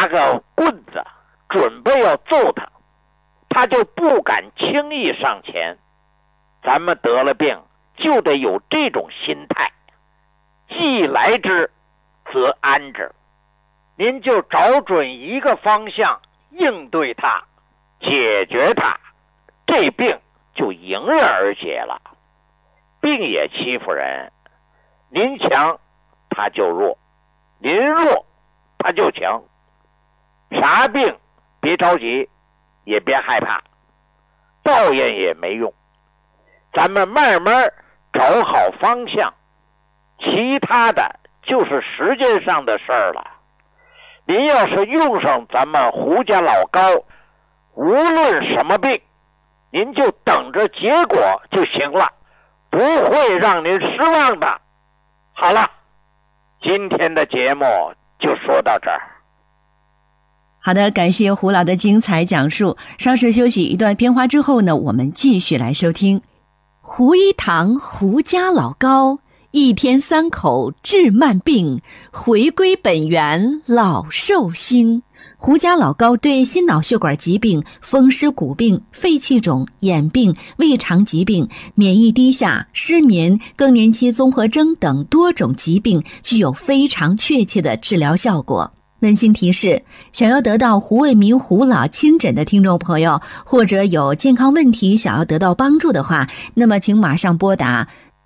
拿个棍子准备要揍他，他就不敢轻易上前。咱们得了病就得有这种心态，既来之则安之。您就找准一个方向应对它，解决它，这病就迎刃而解了。病也欺负人，您强他就弱，您弱他就强。啥病别着急，也别害怕，抱怨也没用，咱们慢慢找好方向，其他的就是时间上的事儿了。您要是用上咱们胡家老膏，无论什么病，您就等着结果就行了，不会让您失望的。好了，今天的节目就说到这儿。 好的，感谢胡老的精彩讲述。稍事休息一段片花之后呢，我们继续来收听胡一堂胡家老膏，一天3口治慢病，回归本源老寿星。胡家老膏对心脑血管疾病、风湿骨病、肺气肿、眼病、胃肠疾病、免疫低下、失眠、更年期综合征等多种疾病具有非常确切的治疗效果。温馨提示，想要得到胡卫民胡老亲诊的听众朋友，或者有健康问题想要得到帮助的话，那么请马上拨打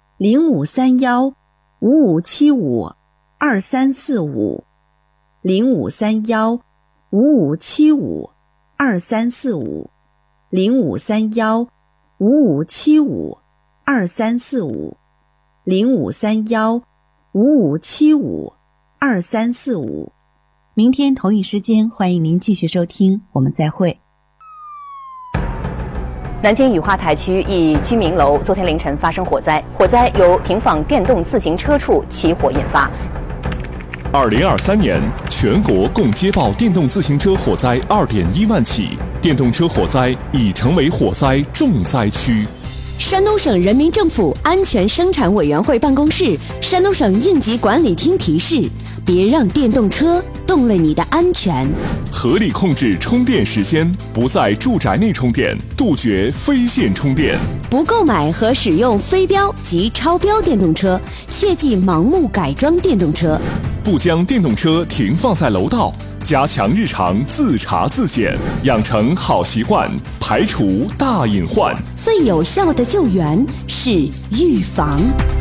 0531-5575-2345 0531-5575-2345 0531-5575-2345 0531-5575-2345。明天同一时间，欢迎您继续收听，我们再会。 南京雨花台区一居民楼昨天凌晨发生火灾，火灾由停放电动自行车处起火引发。 2023年，全国共接报电动自行车火灾2.1万起，电动车火灾已成为火灾重灾区。 山东省人民政府安全生产委员会办公室、山东省应急管理厅提示：别让电动车动了你的安全。 合理控制充电时间，不在住宅内充电，杜绝非线充电。 不购买和使用非标及超标电动车，切忌盲目改装电动车。 不将电动车停放在楼道，加强日常自查自检，养成好习惯，排除大隐患。 最有效的救援是预防。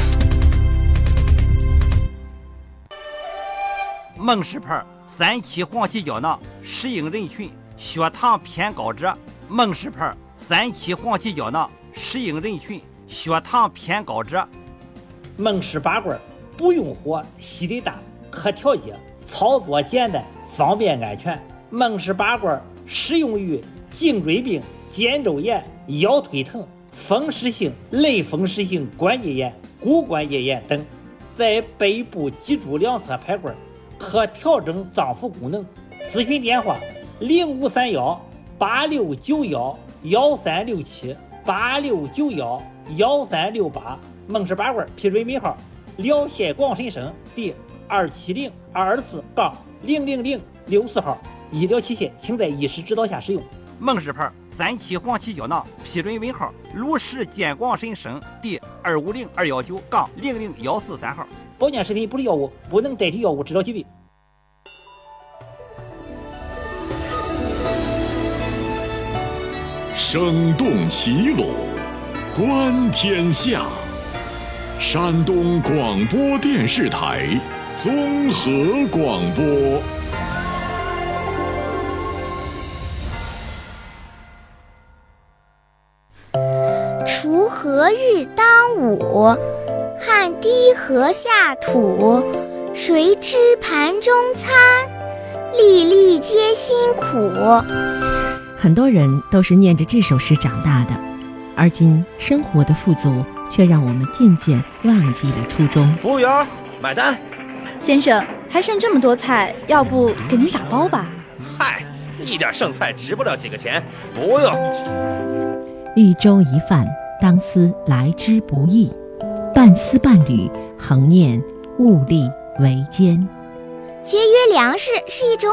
孟氏牌3期黄体胶囊适应人群血糖偏高者。孟氏牌3期黄体胶囊适应人群血糖偏高者。孟氏拔罐不用火，吸力大，可调节，操作简单，方便安全。孟氏拔罐适用于颈椎病、肩周炎、腰腿疼、风湿性、类风湿性关节炎、骨关节炎等。在背部脊柱两侧排罐，可调整脏腑功能。咨询电话：0531-8691-1367 8691-1368。孟氏拔罐批准尾号辽县广深省第270-224-00064号。医疗器械请在医师指导下使用。孟氏牌3期黄体胶囊批准尾号鲁石建广深省第250-219-00143号。保健食品不是药物，不能代替药物治疗疾病。 声动齐鲁，观天下。山东广播电视台综合广播。 锄禾日当午，汗滴禾下土。谁知盘中餐，粒粒皆辛苦。 很多人都是念着这首诗长大的，而今生活的富足却让我们渐渐忘记了初衷。 服务员，买单。 先生，还剩这么多菜，要不给您打包吧？ 嗨，一点剩菜值不了几个钱，不用。 一粥一饭，当思来之不易；半丝半缕，恒念物力维艰。 节约粮食是一种